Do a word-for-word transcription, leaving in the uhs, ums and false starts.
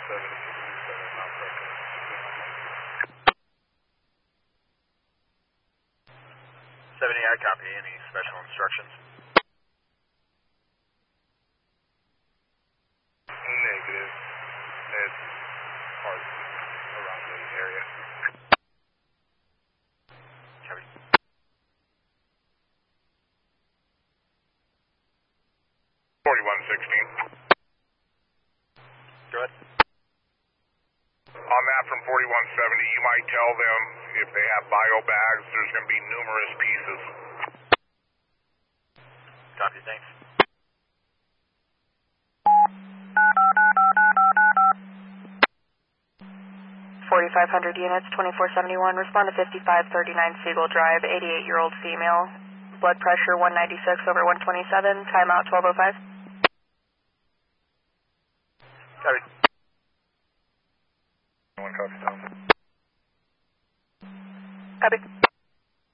seventy, I copy. Any special instructions? Negative. It's hard around the area. Copy. forty-one sixteen. Go ahead. On that from forty-one seventy, you might tell them if they have bio bags, there's going to be numerous pieces. Copy, thanks. forty-five hundred units, twenty-four seventy-one, respond to fifty-five thirty-nine Siegel Drive, eighty-eight-year-old female, blood pressure one ninety-six over one twenty-seven, timeout twelve oh five. Copy. One copy, Tom. Copy.